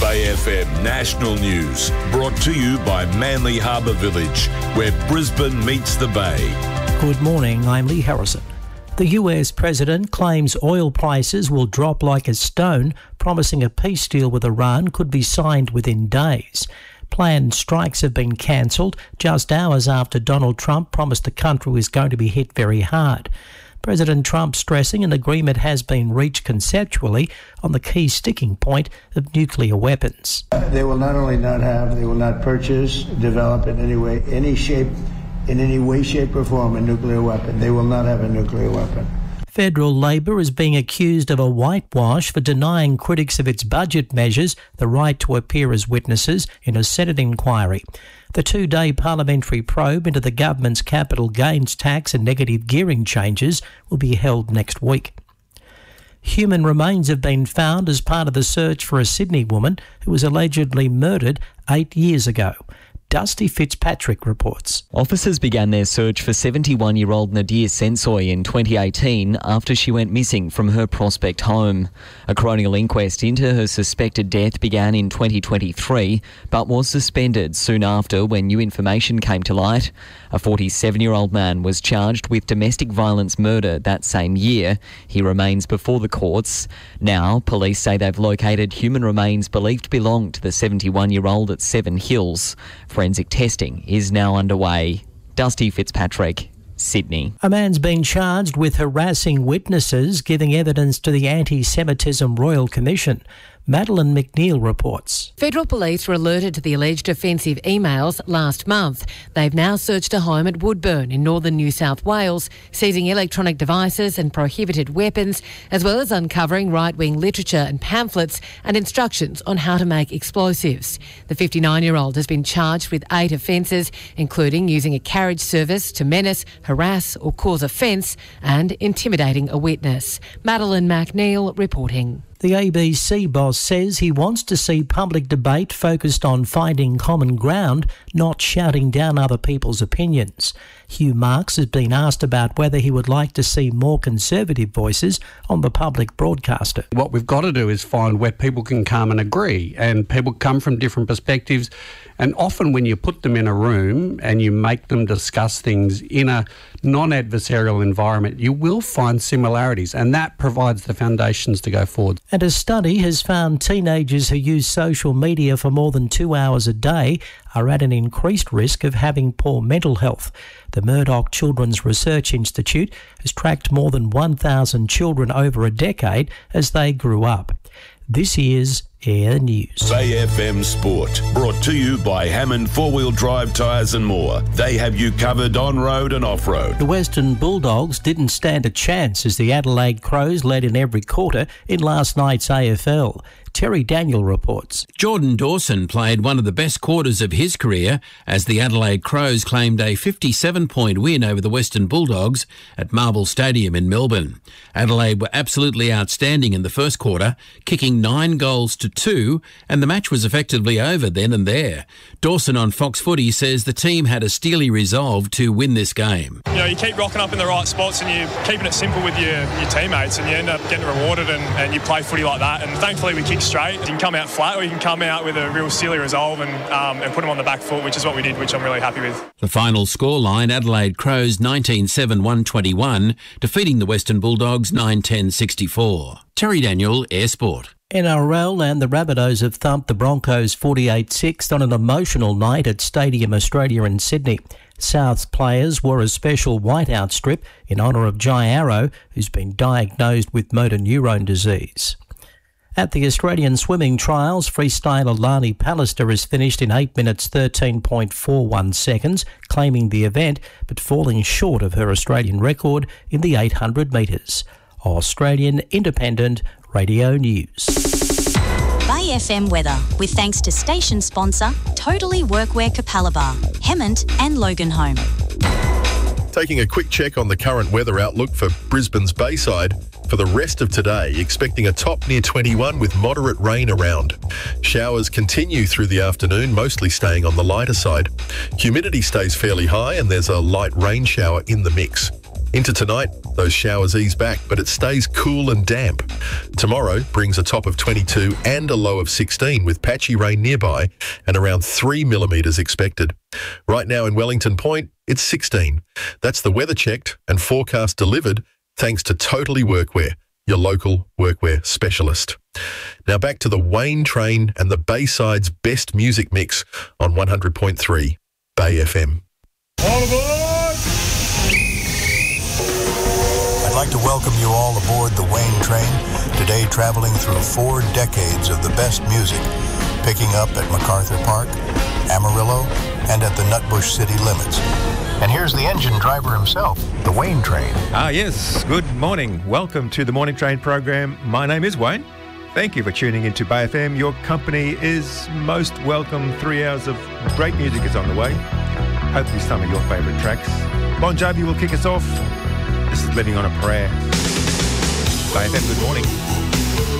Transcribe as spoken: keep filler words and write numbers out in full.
Bay F M National News, brought to you by Manly Harbour Village, where Brisbane meets the Bay. Good morning, I'm Lee Harrison. The U S President claims oil prices will drop like a stone, promising a peace deal with Iran could be signed within days. Planned strikes have been cancelled just hours after Donald Trump promised the country was going to be hit very hard. President Trump stressing an agreement has been reached conceptually on the key sticking point of nuclear weapons. They will not only not have, they will not purchase, develop in any way, any shape, in any way, shape or form a nuclear weapon. They will not have a nuclear weapon. Federal Labor is being accused of a whitewash for denying critics of its budget measures the right to appear as witnesses in a Senate inquiry. The two-day parliamentary probe into the government's capital gains tax and negative gearing changes will be held next week. Human remains have been found as part of the search for a Sydney woman who was allegedly murdered eight years ago. Dusty Fitzpatrick reports. Officers began their search for seventy-one-year-old Nadir Sensoy in twenty eighteen after she went missing from her Prospect home. A coronial inquest into her suspected death began in twenty twenty-three, but was suspended soon after when new information came to light. A forty-seven-year-old man was charged with domestic violence murder that same year. He remains before the courts. Now, police say they've located human remains believed to belong to the seventy-one-year-old at Seven Hills. Forensic testing is now underway. Dusty Fitzpatrick, Sydney. A man's been charged with harassing witnesses giving evidence to the Anti-Semitism Royal Commission. Madeline McNeil reports. Federal police were alerted to the alleged offensive emails last month. They've now searched a home at Woodburn in northern New South Wales, seizing electronic devices and prohibited weapons, as well as uncovering right-wing literature and pamphlets and instructions on how to make explosives. The fifty-nine-year-old has been charged with eight offences, including using a carriage service to menace, harass or cause offence and intimidating a witness. Madeline McNeil reporting. The A B C boss says he wants to see public debate focused on finding common ground, not shouting down other people's opinions. Hugh Marks has been asked about whether he would like to see more conservative voices on the public broadcaster. What we've got to do is find where people can come and agree, and people come from different perspectives. And often when you put them in a room and you make them discuss things in a non-adversarial environment, you will find similarities, and that provides the foundations to go forward. And a study has found teenagers who use social media for more than two hours a day are at an increased risk of having poor mental health. The Murdoch Children's Research Institute has tracked more than one thousand children over a decade as they grew up. This is Air News. Bay F M Sport, brought to you by Hammond four-wheel drive tyres and more. They have you covered on-road and off-road. The Western Bulldogs didn't stand a chance as the Adelaide Crows led in every quarter in last night's A F L. Terry Daniel reports. Jordan Dawson played one of the best quarters of his career as the Adelaide Crows claimed a fifty-seven point win over the Western Bulldogs at Marvel Stadium in Melbourne. Adelaide were absolutely outstanding in the first quarter, kicking nine goals to two, and the match was effectively over then and there. Dawson on Fox Footy says the team had a steely resolve to win this game. You know, you keep rocking up in the right spots and you're keeping it simple with your, your teammates, and you end up getting rewarded, and, and you play footy like that. And thankfully we kicked straight. You can come out flat or you can come out with a real steely resolve and, um, and put them on the back foot, which is what we did, which I'm really happy with. The final scoreline, Adelaide Crows nineteen seven one twenty-one, defeating the Western Bulldogs nine ten sixty-four. Terry Daniel, Air Sport. N R L and the Rabbitohs have thumped the Broncos forty-eight six on an emotional night at Stadium Australia in Sydney. South's players wore a special whiteout strip in honour of Jai Arrow, who's been diagnosed with motor neurone disease. At the Australian swimming trials, freestyler Lani Pallister has finished in eight minutes thirteen point four one seconds, claiming the event, but falling short of her Australian record in the eight hundred metres. Australian Independent Radio News. Bay F M weather, with thanks to station sponsor Totally Workwear Capalaba, Hemmant and Loganholme. Taking a quick check on the current weather outlook for Brisbane's Bayside. For the rest of today, expecting a top near twenty-one with moderate rain around. Showers continue through the afternoon, mostly staying on the lighter side. Humidity stays fairly high and there's a light rain shower in the mix. Into tonight, Those showers ease back, but it stays cool and damp. Tomorrow brings a top of twenty-two and a low of sixteen, with patchy rain nearby and around three millimetres expected. Right now in Wellington Point, it's sixteen. That's the weather checked and forecast delivered thanks to Totally Workwear, your local workwear specialist. Now back to the Wayne Train and the Bayside's best music mix on one hundred point three Bay F M. All aboard! I'd like to welcome you all aboard the Wayne Train, today traveling through four decades of the best music, picking up at MacArthur Park, Amarillo, and at the Nutbush city limits. And here's the engine driver himself, the Wayne Train. Ah, yes. Good morning. Welcome to the Morning Train program. My name is Wayne. Thank you for tuning into Bay F M. Your company is most welcome. Three hours of great music is on the way. Hopefully some of your favourite tracks. Bon Jovi will kick us off. This is Living on a Prayer. Bay F M, good morning.